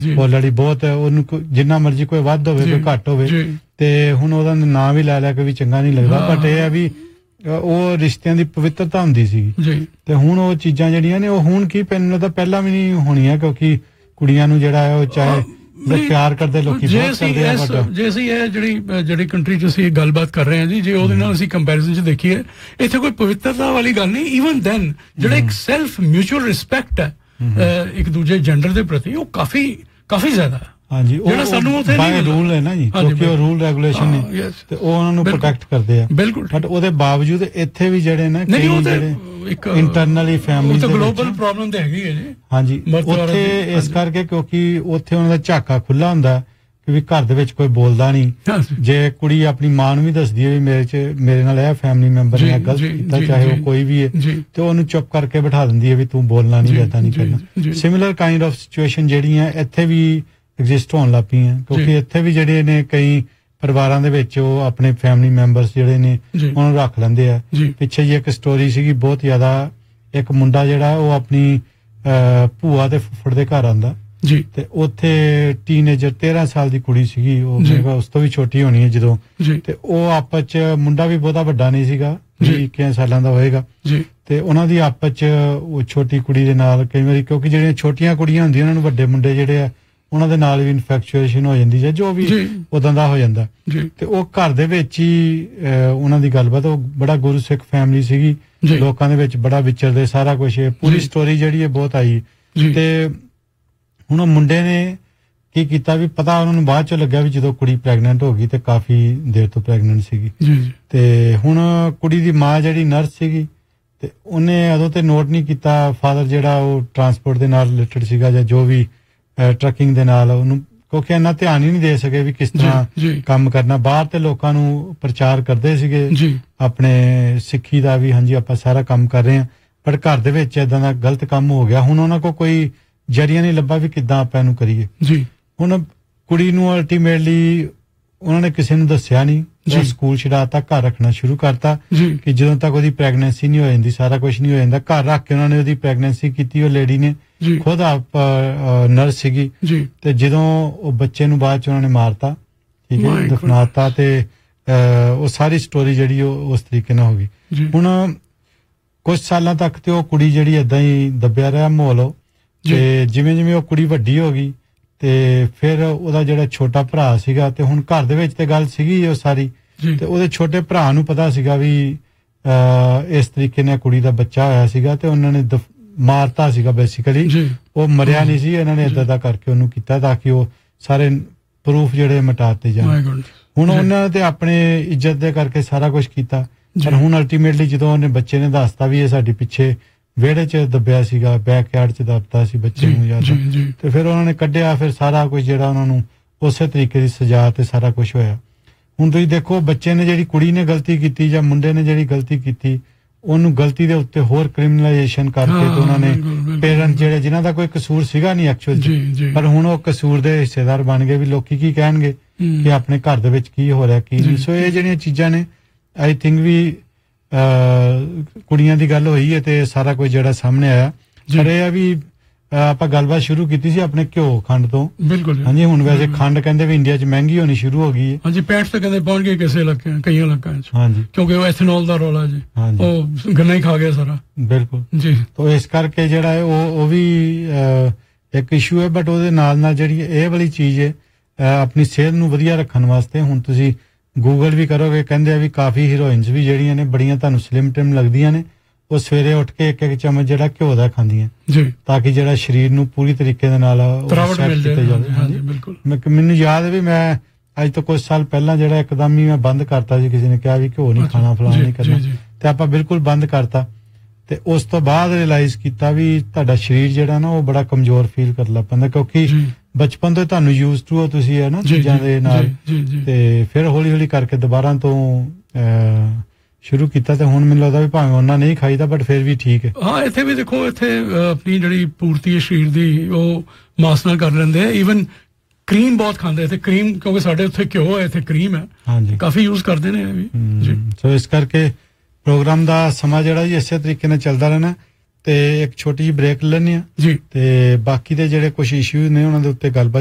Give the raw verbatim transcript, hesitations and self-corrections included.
already ਬਹੁਤ ਉਹਨੂੰ ਜਿੰਨਾ ਮਰਜ਼ੀ ਕੋਈ ਵੱਧ ਹੋਵੇ ਕੋਈ ਘੱਟ ਹੋਵੇ ਤੇ ਹੁਣ ਉਹਦਾ ਨਾਂ ਵੀ ਲੈ ਲੈ ਕੇ ਵੀ ਚੰਗਾ ਨਹੀਂ ਲੱਗਦਾ ਬਟ ਇਹ ਹੈ ਵੀ ਉਹ ਰਿਸ਼ਤਿਆਂ ਦੀ ਪਵਿੱਤਰਤਾ ਹੁੰਦੀ ਸੀ ਤੇ ਹੁਣ ਉਹ ਚੀਜ਼ਾਂ ਜਿਹੜੀਆਂ ਨੇ ਉਹ ਹੁਣ ਕੀ ਪੈਨ ਤਾਂ ਪਹਿਲਾਂ ਵੀ ਨਹੀਂ ਹੋਣੀਆਂ ਕਿਉਂਕਿ ਕੁੜੀਆਂ ਨੂੰ ਜਿਹੜਾ ਹੈ ਉਹ ਚਾਹੇ ਪਿਆਰ ਕਰਦੇ ਲੋਕੀ ਬਹੁਤ ਕਰਦੇ ਆ ਬਟ ਜੇ ਅਸੀਂ ਇਹ ਜਿਹੜੀ ਜਿਹੜੀ ਕੰਟਰੀ 'ਚ ਅਸੀਂ ਗੱਲਬਾਤ ਕਰ ਰਹੇ ਹਾਂ ਜੀ ਜੇ ਉਹਦੇ ਨਾਲ ਅਸੀਂ ਕੰਪੈਰੀਜ਼ਨ 'ਚ ਦੇਖੀਏ ਇੱਥੇ ਕੋਈ ਪਵਿੱਤਰਤਾ ਵਾਲੀ ਗੱਲ ਨਹੀਂ ਈਵਨ ਦੈਨ ਜਿਹੜਾ ਇੱਕ ਸੈਲਫ ਮਿਊਚੁਅਲ ਰਿਸਪੈਕਟ ਹੈ ਇੱਕ ਦੂਜੇ ਜੈਂਡਰ ਦੇ ਪ੍ਰਤੀ ਉਹ ਕਾਫੀ ਕਾਫੀ ਜ਼ਿਆਦਾ ਹਾਂਜੀ ਉਹ ਸਾਨੂੰ ਉੱਥੇ ਬਾਈ ਰੂਲ ਹੈ ਨਾ ਜੀ ਕਿਉਂਕਿ ਉਹ ਰੂਲ ਰੈਗੂਲੇਸ਼ਨ ਨੇ ਤੇ ਉਹ ਉਹਨਾਂ ਨੂੰ ਪ੍ਰੋਟੈਕਟ ਕਰਦੇ ਆ ਬਿਲਕੁਲ ਬਟ ਉਹਦੇ ਬਾਵਜੂਦ ਇੱਥੇ ਵੀ ਜਿਹੜੇ ਨੇ ਕਈ ਜਿਹੜੇ ਇੱਕ ਇੰਟਰਨਲੀ ਫੈਮਿਲੀ ਦੇ ਗਲੋਬਲ ਪ੍ਰੋਬਲਮ ਤੇ ਹੈਗੀ ਹੈ ਜੀ ਹਾਂਜੀ ਉੱਥੇ ਇਸ ਕਰਕੇ ਕਿਉਂਕਿ ਉੱਥੇ ਉਹਨਾਂ ਦਾ ਝਾਕਾ ਖੁੱਲਾ ਹੁੰਦਾ ਕਿ ਵੀ ਘਰ ਦੇ ਵਿੱਚ ਕੋਈ ਬੋਲਦਾ ਨਹੀਂ ਜੇ ਕੁੜੀ ਆਪਣੀ ਮਾਂ ਨੂੰ ਵੀ ਦੱਸਦੀ ਹੈ ਵੀ ਮੇਰੇ ਚ ਮੇਰੇ ਨਾਲ ਇਹ ਫੈਮਿਲੀ ਮੈਂਬਰ ਨੇ ਗਲਤ ਕੀਤਾ ਚਾਹੇ ਉਹ ਕੋਈ ਵੀ ਹੈ ਤੇ ਉਹਨੂੰ ਚੁੱਪ ਕਰਕੇ ਬਿਠਾ ਦਿੰਦੀ ਹੈ ਵੀ ਤੂੰ ਬੋਲਣਾ ਨਹੀਂ ਏਦਾਂ ਨਹੀਂ ਕਰਨਾ ਸਿਮਿਲਰ ਕਾਈਂਡ ਆਫ ਸਿਚੁਏਸ਼ਨ ਜਿਹੜੀਆਂ ਇੱਥੇ ਵੀ ਐਗਜ਼ਿਸਟ ਹੋਣ ਲੱਗ ਪਈਆਂ ਕਿਉਂਕਿ ਇੱਥੇ ਵੀ ਜਿਹੜੇ ਨੇ ਕਈ ਪਰਿਵਾਰਾਂ ਦੇ ਵਿੱਚ ਉਹ ਆਪਣੇ ਫੈਮਿਲੀ ਮੈਂਬਰਸ ਜਿਹੜੇ ਨੇ ਉਹਨਾਂ ਨੂੰ ਰੱਖ ਲੈਂਦੇ ਆ ਪਿੱਛੇ ਜੀ ਇੱਕ ਸਟੋਰੀ ਸੀਗੀ ਬਹੁਤ ਜ਼ਿਆਦਾ ਇੱਕ ਮੁੰਡਾ ਜਿਹੜਾ ਉਹ ਆਪਣੀ ਭੂਆ ਤੇ ਫੁੱਫੜ ਦੇ ਘਰ ਆਂਦਾ ਜੀ ਤੇ ਉੱਥੇ ਟੀਨੇਜਰ ਤੇਰਾਂ ਸਾਲ ਦੀ ਕੁੜੀ ਸੀਗੀ ਉਹ ਮੇਰੇ ਕੋਲ ਉਸ ਤੋਂ ਵੀ ਛੋਟੀ ਹੋਣੀ ਹੈ ਜਦੋਂ ਤੇ ਉਹ ਆਪਸ ਚ ਮੁੰਡਾ ਵੀ ਬਹੁਤਾ ਵੱਡਾ ਨਹੀਂ ਸੀਗਾ ਵੀਹ ਇੱਕੀ ਸਾਲਾਂ ਦਾ ਹੋਏਗਾ ਤੇ ਉਹਨਾਂ ਦੀ ਆਪਸ ਚ ਉਹ ਛੋਟੀ ਕੁੜੀ ਦੇ ਨਾਲ ਕਈ ਵਾਰੀ ਕਿਉਂਕਿ ਜਿਹੜੀਆਂ ਛੋਟੀਆਂ ਕੁੜੀਆਂ ਹੁੰਦੀਆਂ ਉਹਨਾਂ ਨੂੰ ਵੱਡੇ ਮੁੰਡੇ ਜਿਹੜੇ ਆ ਉਹਨਾਂ ਦੇ ਨਾਲ ਵੀ ਇਨਫੈਕਚੁਏਸ਼ਨ ਹੋ ਜਾਂਦੀ ਹੈ ਜੋ ਵੀ ਉਦਾਂ ਦਾ ਹੋ ਜਾਂਦਾ ਤੇ ਉਹ ਘਰ ਦੇ ਵਿੱਚ ਹੀ ਉਹਨਾਂ ਦੀ ਗੱਲਬਾਤ ਉਹ ਬੜਾ ਗੁਰੂ ਸਿੱਖ ਫੈਮਿਲੀ ਸੀਗੀ ਲੋਕਾਂ ਦੇ ਵਿੱਚ ਬੜਾ ਵਿਚਰਦੇ ਸਾਰਾ ਕੁਝ ਪੂਰੀ ਸਟੋਰੀ ਜਿਹੜੀ ਹੈ ਬਹੁਤ ਆਈ ਤੇ ਹੁਣ ਉਹ ਮੁੰਡੇ ਨੇ ਕੀ ਕੀਤਾ ਵੀ ਪਤਾ ਉਹਨਾਂ ਨੂੰ ਬਾਅਦ ਚੋਂ ਲੱਗਿਆ ਵੀ ਜਦੋਂ ਕੁੜੀ ਪ੍ਰੈਗਨੈਂਟ ਹੋ ਗਈ ਤੇ ਕਾਫੀ ਦੇਰ ਤੋਂ ਪ੍ਰੈਗਨੈਂਟ ਸੀਗੀ ਤੇ ਹੁਣ ਕੁੜੀ ਦੀ ਮਾਂ ਜਿਹੜੀ ਨਰਸ ਸੀਗੀ ਤੇ ਉਹਨੇ ਉਦੋਂ ਤੇ ਨੋਟ ਨਹੀਂ ਕੀਤਾ ਫਾਦਰ ਜਿਹੜਾ ਉਹ ਟਰਾਂਸਪੋਰਟ ਦੇ ਨਾਲ ਰਿਲੇਟਡ ਸੀਗਾ ਜਾਂ ਜੋ ਵੀ ਟਰੱਕਿੰਗ ਦੇ ਨਾਲ ਉਹਨੂੰ ਕਿਉਂਕਿ ਇੰਨਾ ਧਿਆਨ ਹੀ ਨਹੀਂ ਦੇ ਸਕੇ ਵੀ ਕਿਸ ਤਰ੍ਹਾਂ ਕੰਮ ਕਰਨਾ ਬਾਹਰ ਤੇ ਲੋਕਾਂ ਨੂੰ ਪ੍ਰਚਾਰ ਕਰਦੇ ਸੀਗੇ ਆਪਣੇ ਸਿੱਖੀ ਦਾ ਵੀ ਹਾਂਜੀ ਆਪਾਂ ਸਾਰਾ ਕੰਮ ਕਰ ਰਹੇ ਹਾਂ ਪਰ ਘਰ ਦੇ ਵਿੱਚ ਏਦਾਂ ਦਾ ਗਲਤ ਕੰਮ ਹੋ ਗਿਆ ਹੁਣ ਉਹਨਾਂ ਕੋਲ ਕੋਈ ਜਰੀਆ ਨਹੀਂ ਲੱਭਾ ਵੀ ਕਿੱਦਾਂ ਆਪਾਂ ਇਹਨੂੰ ਕਰੀਏ ਹੁਣ ਕੁੜੀ ਨੂੰ ਅਲਟੀਮੇਟਲੀ ਉਹਨਾਂ ਨੇ ਕਿਸੇ ਨੂੰ ਦੱਸਿਆ ਨਹੀਂ ਸਕੂਲ ਛਡਾਤਾ ਘਰ ਰੱਖਣਾ ਸ਼ੁਰੂ ਕਰਤਾ ਕਿ ਜਦੋਂ ਤੱਕ ਉਹਦੀ ਪ੍ਰੈਗਨੈਂਸੀ ਨਹੀਂ ਹੋ ਜਾਂਦੀ ਸਾਰਾ ਕੁਝ ਨਹੀਂ ਹੋ ਜਾਂਦਾ ਘਰ ਰੱਖ ਕੇ ਉਹਨਾਂ ਨੇ ਉਹਦੀ ਪ੍ਰੈਗਨੈਂਸੀ ਕੀਤੀ ਉਹ ਲੇਡੀ ਨੇ ਖੁਦ ਆਪ ਨਰਸ ਸੀਗੀ ਤੇ ਜਦੋਂ ਉਹ ਬੱਚੇ ਨੂੰ ਬਾਅਦ ਚ ਉਹਨਾਂ ਨੇ ਮਾਰਤਾ ਠੀਕ ਹੈ ਦਫਨਾਤਾ ਤੇ ਉਹ ਸਾਰੀ ਸਟੋਰੀ ਜਿਹੜੀ ਉਹ ਉਸ ਤਰੀਕੇ ਨਾਲ ਹੋ ਗਈ ਹੁਣ ਕੁਝ ਸਾਲਾਂ ਤੱਕ ਤੇ ਉਹ ਕੁੜੀ ਜਿਹੜੀ ਏਦਾਂ ਹੀ ਦੱਬਿਆ ਰਿਹਾ ਮਾਹੌਲ ਤੇ ਜਿਵੇਂ ਜਿਵੇਂ ਉਹ ਕੁੜੀ ਵੱਡੀ ਹੋ ਗਈ ਤੇ ਫਿਰ ਉਹਦਾ ਜਿਹੜਾ ਛੋਟਾ ਭਰਾ ਸੀਗਾ ਤੇ ਹੁਣ ਘਰ ਦੇ ਵਿੱਚ ਤੇ ਗੱਲ ਸੀਗੀ ਉਹ ਸਾਰੀ ਤੇ ਉਹਦੇ ਛੋਟੇ ਭਰਾ ਨੂੰ ਪਤਾ ਸੀਗਾ ਵੀ ਇਸ ਤਰੀਕੇ ਨਾਲ ਕੁੜੀ ਦਾ ਬੱਚਾ ਹੋਇਆ ਸੀਗਾ ਤੇ ਉਹਨਾਂ ਨੇ ਮਾਰਤਾ ਸੀਗਾ ਬੇਸਿਕਲੀ ਉਹ ਮਰਿਆ ਨਹੀਂ ਸੀ ਇਹਨਾਂ ਨੇ ਏਦਾਂ ਦਾ ਕਰਕੇ ਉਹਨੂੰ ਕੀਤਾ ਤਾਂ ਕਿ ਉਹ ਸਾਰੇ ਪ੍ਰੂਫ ਜਿਹੜੇ ਮਿਟਾਤੇ ਜਾਣ ਹੁਣ ਉਹਨਾਂ ਨੇ ਤੇ ਆਪਣੇ ਇੱਜ਼ਤ ਦੇ ਕਰਕੇ ਸਾਰਾ ਕੁਝ ਕੀਤਾ ਪਰ ਹੁਣ ਅਲਟੀਮੇਟਲੀ ਜਦੋਂ ਉਹਨੇ ਬੱਚੇ ਨੇ ਦੱਸਤਾ ਵੀ ਇਹ ਸਾਡੇ ਪਿੱਛੇ ਵਿਹੜੇ ਚ ਦੱਬਿਆ ਸੀਗਾ ਬੈਕਯਾਰਡ ਚ ਦੱਬਤਾ ਸੀ ਬੱਚੇ ਨੂੰ ਯਾਰ ਤੇ ਫਿਰ ਉਹਨਾਂ ਨੇ ਕੱਢਿਆ ਫਿਰ ਸਾਰਾ ਕੁਝ ਜਿਹੜਾ ਉਹਨਾਂ ਨੂੰ ਉਸੇ ਤਰੀਕੇ ਦੀ ਸਜ਼ਾ ਤੇ ਸਾਰਾ ਕੁਝ ਹੋਇਆ ਹੁਣ ਤੁਸੀਂ ਦੇਖੋ ਬੱਚੇ ਨੇ ਜਿਹੜੀ ਕੁੜੀ ਨੇ ਗਲਤੀ ਕੀਤੀ ਜਾਂ ਮੁੰਡੇ ਨੇ ਜਿਹੜੀ ਗਲਤੀ ਕੀਤੀ ਉਹਨੂੰ ਗਲਤੀ ਦੇ ਉੱਤੇ ਹੋਰ ਕ੍ਰਿਮੀਨਲਾਈਜੇਸ਼ਨ ਕਰਕੇ ਤੇ ਉਹਨਾਂ ਨੇ ਪੇਰੈਂਟ ਜਿਹੜੇ ਜਿਨ੍ਹਾਂ ਦਾ ਕੋਈ ਕਸੂਰ ਸੀਗਾ ਨਹੀਂ ਐਕਚੁਅਲ ਪਰ ਹੁਣ ਉਹ ਕਸੂਰ ਦੇ ਹਿੱਸੇਦਾਰ ਬਣ ਗਏ ਵੀ ਲੋਕੀ ਕੀ ਕਹਿਣਗੇ ਕਿ ਆਪਣੇ ਘਰ ਦੇ ਵਿੱਚ ਕੀ ਹੋ ਰਿਹਾ ਕੀ ਨਹੀਂ ਸੋ ਇਹ ਜਿਹੜੀਆਂ ਚੀਜ਼ਾਂ ਨੇ ਆਈ ਥਿੰਕ ਵੀ ਕੁੜੀਆਂ ਦੀ ਗੱਲ ਹੋਈ ਹੈ ਤੇ ਸਾਰਾ ਕੁਝ ਜਿਹੜਾ ਸਾਹਮਣੇ ਆਇਆ ਪਰ ਇਹ ਆ ਵੀ ਆਪਾਂ ਗੱਲਬਾਤ ਸ਼ੁਰੂ ਕੀਤੀ ਸੀ ਆਪਣੇ ਘਿਓ ਖੰਡ ਤੋਂ ਬਿਲਕੁਲ ਹਾਂਜੀ ਹੁਣ ਵੈਸੇ ਖੰਡ ਕਹਿੰਦੇ ਵੀ ਇੰਡੀਆ 'ਚ ਮਹਿੰਗੀ ਹੋਣੀ ਸ਼ੁਰੂ ਹੋ ਗਈ ਹੈ ਹਾਂਜੀ ਪੈਂਹਠ ਤੇ ਕਹਿੰਦੇ ਪਹੁੰਚ ਗਏ ਕਿਸੇ ਇਲਾਕੇ ਕਈ ਇਲਾਕਿਆਂ 'ਚ ਹਾਂਜੀ ਕਿਉਂਕਿ ਉਹ ਐਥਨੋਲ ਦਾ ਰੌਲਾ ਜੀ ਉਹ ਗੰਨਾ ਹੀ ਖਾ ਗਿਆ ਸਾਰਾ ਬਿਲਕੁਲ ਜੀ ਤਾਂ ਇਸ ਕਰਕੇ ਜਿਹੜਾ ਹੈ ਉਹ ਉਹ ਵੀ ਇੱਕ ਇਸ਼ੂ ਹੈ ਬਟ ਉਹਦੇ ਨਾਲ ਨਾਲ ਜਿਹੜੀ ਇਹ ਵਾਲੀ ਚੀਜ਼ ਹੈ ਆਪਣੀ ਸਿਹਤ ਨੂੰ ਵਧੀਆ ਰੱਖਣ ਵਾਸਤੇ ਹੁਣ ਤੁਸੀਂ ਗੂਗਲ ਵੀ ਕਰੋਗੇ ਕਹਿੰਦੇ ਆ ਵੀ ਕਾਫੀ ਹੀਰੋਇਨਸ ਵੀ ਜਿਹੜੀਆਂ ਨੇ ਬੜੀਆਂ ਤੁਹਾਨੂੰ ਸਲਿਮ ਟਿਮ ਲੱਗਦੀਆਂ ਨੇ ਉਹ ਸਵੇਰੇ ਉੱਠ ਕੇ ਇੱਕ ਇੱਕ ਚਮਚ ਜਿਹੜਾ ਘਿਓ ਦਾ ਖਾਂਦੀਆਂ ਜੀ ਤਾਂ ਕਿ ਜਿਹੜਾ ਸਰੀਰ ਨੂੰ ਪੂਰੀ ਤਰੀਕੇ ਦੇ ਨਾਲ ਸੈੱਟ ਕੀਤਾ ਜਾਵੇ ਹਾਂਜੀ ਬਿਲਕੁਲ ਮੈਨੂੰ ਯਾਦ ਹੈ ਵੀ ਮੈਂ ਅੱਜ ਤੋਂ ਕੁਝ ਸਾਲ ਪਹਿਲਾਂ ਜਿਹੜਾ ਇੱਕਦਮ ਹੀ ਮੈਂ ਬੰਦ ਕਰਤਾ ਸੀ ਕਿਸੇ ਨੇ ਕਿਹਾ ਵੀ ਘਿਓ ਨਹੀਂ ਖਾਣਾ ਫਲਾਣਾ ਨਹੀਂ ਕਰਨਾ ਤੇ ਆਪਾਂ ਬਿਲਕੁਲ ਬੰਦ ਕਰਤਾ ਤੇ ਉਸ ਤੋਂ ਬਾਅਦ ਰਿਅਲਾਈਜ਼ ਕੀਤਾ ਵੀ ਤੁਹਾਡਾ ਸਰੀਰ ਜਿਹੜਾ ਨਾ ਉਹ ਬੜਾ ਕਮਜ਼ੋਰ ਫੀਲ ਕਰ ਲੱਗ ਪੈਂਦਾ ਕਿਉਂਕਿ ਬਚਪਨ ਤੋਂ ਤੁਹਾਨੂੰ ਯੂਜ਼ ਟੂ ਹੋ ਤੁਸੀਂ ਹੈ ਨਾ ਚੀਜ਼ਾਂ ਦੇ ਨਾਲ ਤੇ ਫਿਰ ਹੌਲੀ ਹੌਲੀ ਕਰਕੇ ਦੁਬਾਰਾ ਤੋਂ ਸ਼ੁਰੂ ਕੀਤਾ ਤੇ ਹੁਣ ਮੈਨੂੰ ਲੱਗਦਾ ਵੀ ਭਾਵੇਂ ਉਹਨਾਂ ਨਹੀਂ ਖਾਈਦਾ ਬਟ ਫਿਰ ਵੀ ਠੀਕ ਹੈ ਹਾਂ ਇੱਥੇ ਵੀ ਦੇਖੋ ਇੱਥੇ ਆਪਣੀ ਜਿਹੜੀ ਪੂਰਤੀ ਹੈ ਸਰੀਰ ਦੀ ਉਹ ਮਾਸ ਨਾਲ ਕਰ ਲੈਂਦੇ ਆ ਈਵਨ ਕਰੀਮ ਬਹੁਤ ਖਾਂਦੇ ਇੱਥੇ ਕਰੀਮ ਕਿਉਂਕਿ ਸਾਡੇ ਉੱਥੇ ਘਿਓ ਹੈ ਇੱਥੇ ਕਰੀਮ ਹੈ ਹਾਂਜੀ ਕਾਫੀ ਯੂਜ਼ ਕਰਦੇ ਨੇ ਇਹ ਵੀ ਜੀ ਸੋ ਇਸ ਕਰਕੇ ਪ੍ਰੋਗਰਾਮ ਦਾ ਸਮਾਂ ਜਿਹੜਾ ਜੀ ਇਸੇ ਤਰੀਕੇ ਨਾਲ ਚੱਲਦਾ ਰਹਿਣਾ ਤੇ ਇੱਕ ਛੋਟੀ ਜਿਹੀ ਬ੍ਰੇਕ ਲੈਣੇ ਆ ਜੀ, ਤੇ ਬਾਕੀ ਦੇ ਜਿਹੜੇ ਕੁਝ ਇਸ਼ੂ ਨੇ ਉਹਨਾਂ ਦੇ ਉੱਤੇ ਗੱਲਬਾਤ